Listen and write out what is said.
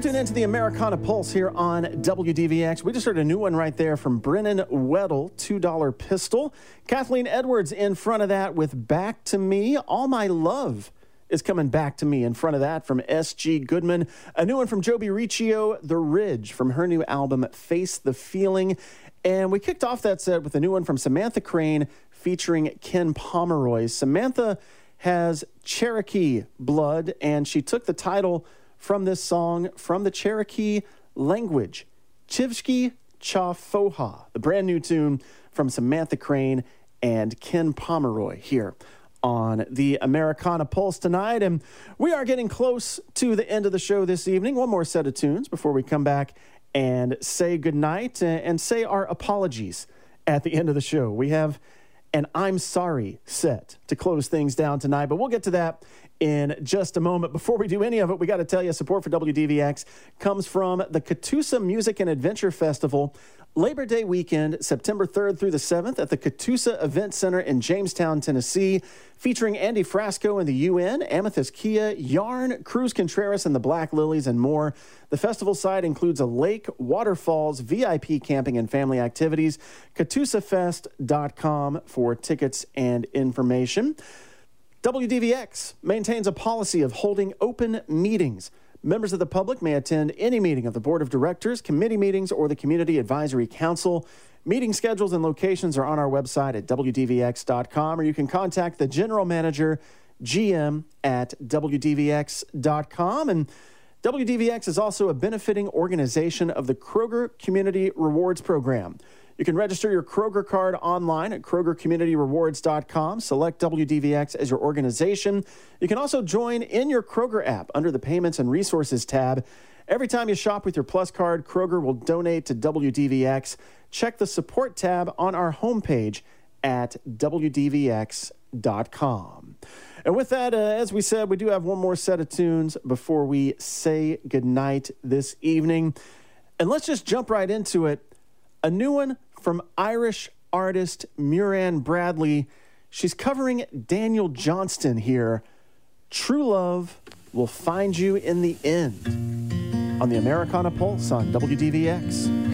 You're tuned into the Americana Pulse here on WDVX. We just heard a new one right there from Brennan Weddle, $2 Pistol. Kathleen Edwards in front of that with Back to Me. All My Love is coming back to me in front of that from S.G. Goodman. A new one from Joby Riccio, The Ridge, from her new album, Face the Feeling. And we kicked off that set with a new one from Samantha Crane featuring Ken Pomeroy. Samantha has Cherokee blood, and she took the title from this song from the Cherokee language, Chivski Chafoha, the brand new tune from Samantha Crane and Ken Pomeroy here on the Americana Pulse tonight. And we are getting close to the end of the show this evening. One more set of tunes before we come back and say goodnight and say our apologies at the end of the show. We have an I'm Sorry set to close things down tonight, but we'll get to that in just a moment. Before we do any of it, we got to tell you, support for WDVX comes from the Catoosa Music and Adventure Festival, Labor Day weekend, September 3rd through the 7th at the Catoosa Event Center in Jamestown, Tennessee, featuring Andy Frasco and the UN, Amethyst Kia, Yarn, Cruz Contreras and the Black Lilies, and more. The festival site includes a lake, waterfalls, VIP camping, and family activities. CatoosaFest.com for tickets and information. WDVX maintains a policy of holding open meetings. Members of the public may attend any meeting of the Board of Directors, committee meetings, or the Community Advisory Council. Meeting schedules and locations are on our website at WDVX.com, or you can contact the General Manager, GM, at WDVX.com. And WDVX is also a benefiting organization of the Kroger Community Rewards Program. You can register your Kroger card online at KrogerCommunityRewards.com. Select WDVX as your organization. You can also join in your Kroger app under the Payments and Resources tab. Every time you shop with your Plus card, Kroger will donate to WDVX. Check the Support tab on our homepage at WDVX.com. And with that, as we said, we do have one more set of tunes before we say goodnight this evening. And let's just jump right into it. A new one from Irish artist Muireann Bradley. She's covering Daniel Johnston here. True Love Will Find You in the End on the Americana Pulse on WDVX.